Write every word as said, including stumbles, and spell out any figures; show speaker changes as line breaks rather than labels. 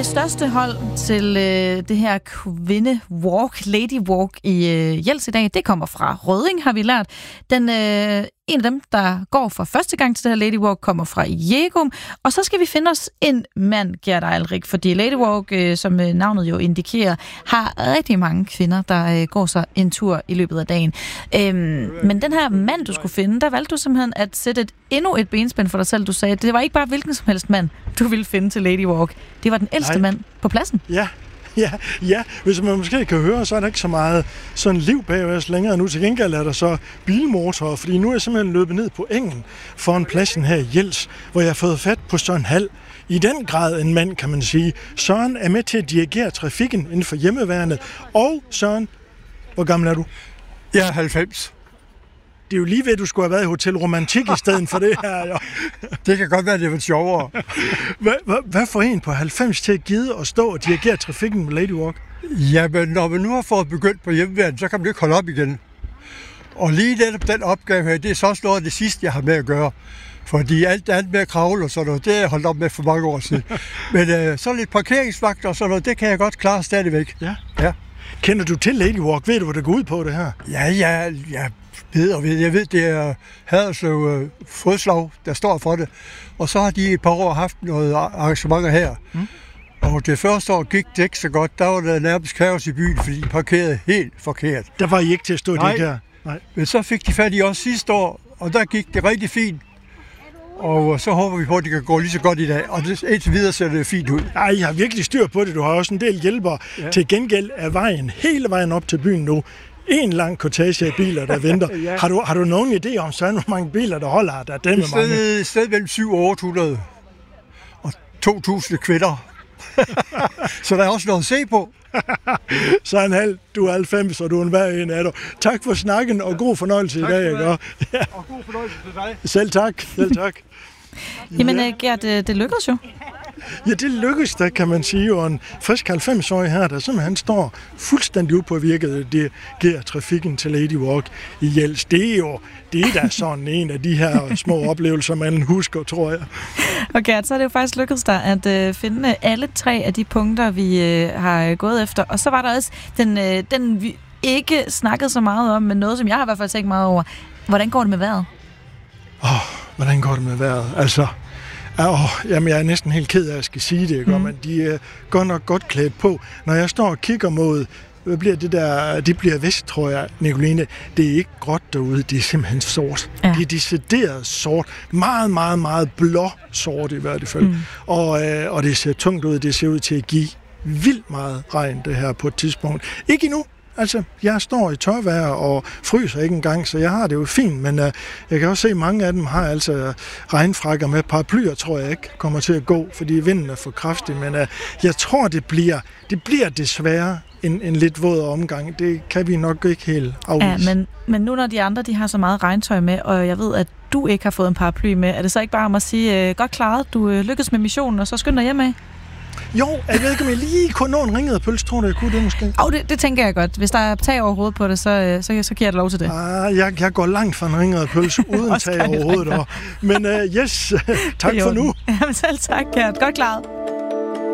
Det største hold til øh, det her kvinde-walk, lady-walk i øh, Jels i dag, det kommer fra Rødding, har vi lært. Den, øh, en af dem, der går for første gang til det her lady-walk, kommer fra Jegum. Og så skal vi finde os en mand, Gert Eilrik, fordi lady-walk, øh, som øh, navnet jo indikerer, har rigtig mange kvinder, der øh, går sig en tur i løbet af dagen. Øhm, men den her mand, du skulle finde, der valgte du simpelthen at sætte et, endnu et benspænd for dig selv. Du sagde, det var ikke bare hvilken som helst mand, du ville finde til lady-walk. Det var den ældste Nej. mand på pladsen.
Ja, ja, ja. Hvis man måske kan høre, så er der ikke så meget sådan liv bag os længere nu. Til gengæld er der så bilmotorer, fordi nu er jeg simpelthen løbet ned på engen foran pladsen her i Jels, hvor jeg har fået fat på Søren Hald. I den grad en mand, kan man sige. Søren er med til at dirigere trafikken inden for hjemmeværnet. Og Søren, hvor gammel er du?
Jeg er halvfems.
Det er jo lige ved, at du skulle have været i Hotel Romantik i stedet for det her. Jo.
Det kan godt være, det var sjovere.
Hvad, hvad, hvad får en på halvfems til at gide at stå og dirigere trafikken med Ladywalk?
Jamen, når man nu har fået begyndt på hjemmeværnet, så kan man ikke holde op igen. Og lige netop den opgave her, det er så også noget af det sidste, jeg har med at gøre. Fordi alt andet med at kravle og sådan noget, det har jeg holdt op med for mange år siden. Men øh, så lidt parkeringsvagt og sådan noget, det kan jeg godt klare stadigvæk.
Ja.
Ja.
Kender du til Ladywalk? Ved du, hvad det går ud på, det her?
Ja, ja, ja. Ved og ved. Jeg ved, det er Haderslev øh, Fodslag, der står for det. Og så har de et par år haft noget arrangementer her. Mm. Og det første år gik det ikke så godt. Der var der nærmest kaos i byen, fordi de parkerede helt forkert.
Der var I ikke til at stå
Nej.
det her? Nej.
Men så fik de fat i os sidste år, og der gik det rigtig fint. Og så håber vi på, at det kan gå lige så godt i dag. Og det, indtil videre ser det fint ud.
Ej, jeg har virkelig styr på det. Du har også en del hjælpere. Ja. Til gengæld er vejen hele vejen op til byen nu. En lang kortage af biler, der venter. Ja. Har du, har du nogen idé om, så er hvor mange biler, der holder? Der er dem
et sted, et sted mellem syv og otte hundrede. Og to tusind kvinder. Så der er også noget at se på.
Så en halv, du er halvfems, og du er en hver en af dig. Tak for snakken, og god fornøjelse
tak
i dag.
Ja.
Og
god fornøjelse til dig.
Selv tak. Selv tak.
Jamen, ja. Gert, det, det lykkedes jo.
Ja, det lykkedes da, kan man sige. Og en frisk halvfems-årig her, der simpelthen står fuldstændig upåvirket, det giver trafikken til Ladywalk i Jels. Det er jo det er da sådan en af de her små oplevelser, man husker, tror jeg.
Og Gert, så er det jo faktisk lykkedes dig at øh, finde alle tre af de punkter, vi øh, har gået efter. Og så var der også den, øh, den, vi ikke snakkede så meget om, men noget, som jeg har i hvert fald tænkt meget over. Hvordan går det med vejret?
Åh, oh, hvordan går det med vejret? Altså, oh, jamen, jeg er næsten helt ked af, at jeg skal sige det, ikke? Mm. Men de er godt nok godt klædt på. Når jeg står og kigger mod, hvad bliver det der, det bliver vest, tror jeg, Nicoline. Det er ikke gråt derude, det er simpelthen sort. Ja. Det er decideret sort. Meget, meget, meget blå sort i hvert fald. Mm. Og, øh, og det ser tungt ud, det ser ud til at give vildt meget regn, det her på et tidspunkt. Ikke endnu. Altså, jeg står i tørvejr og fryser ikke engang, så jeg har det jo fint, men uh, jeg kan også se, at mange af dem har altså regnfrakker med paraplyer, tror jeg ikke kommer til at gå, fordi vinden er for kraftig, men uh, jeg tror, det bliver, det bliver desværre en, en lidt våd omgang. Det kan vi nok ikke helt afvise.
Ja, men, men nu når de andre de har så meget regntøj med, og jeg ved, at du ikke har fået en paraply med, er det så ikke bare om at sige, uh, godt klaret, du uh, lykkes med missionen, og så skynd dig hjem af?
Jo, jeg ved ikke, om jeg lige kunne nå en ringet pølse, tror du, jeg kunne det måske?
Åh, oh, det, det tænker jeg godt. Hvis der er tag over hovedet på det, så, så, så giver jeg dig lov til det.
Ah, jeg, jeg går langt fra en ringet pølse uden tag over hovedet. Men uh, yes, tak for nu.
Jamen selv tak, Gert. Godt klaret.